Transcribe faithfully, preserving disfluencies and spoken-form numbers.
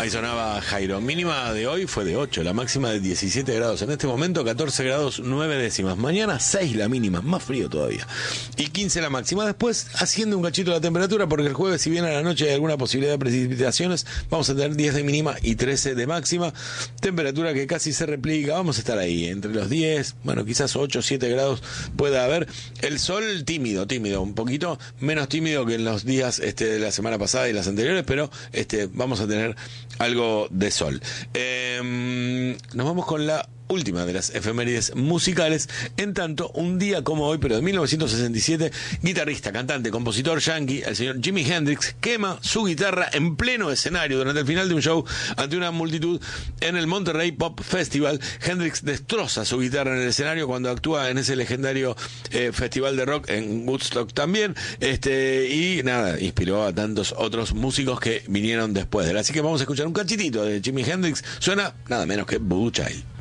Ahí sonaba Jairo. Mínima de hoy fue de ocho, la máxima de diecisiete grados. En este momento catorce grados nueve décimas. Mañana seis la mínima, más frío todavía. Y quince la máxima. Después asciende un cachito la temperatura porque el jueves, si bien a la noche hay alguna posibilidad de precipitaciones, vamos a tener diez de mínima y trece de máxima. Temperatura que casi se replica. Vamos a estar ahí entre los diez, bueno, quizás ocho, siete grados pueda haber. El sol tímido, tímido, un poquito menos tímido que en los días este, de la semana pasada y las anteriores, pero este, vamos a tener algo de sol. Eh, nos vamos con la última de las efemérides musicales. En tanto, un día como hoy, pero de mil novecientos sesenta y siete, guitarrista, cantante, compositor yankee, el señor Jimi Hendrix, quema su guitarra en pleno escenario durante el final de un show ante una multitud en el Monterrey Pop Festival. Hendrix destroza su guitarra en el escenario cuando actúa en ese legendario eh, festival de rock en Woodstock también, este y nada, inspiró a tantos otros músicos que vinieron después de él. Así que vamos a escuchar un cachitito de Jimi Hendrix. Suena nada menos que Blue Child.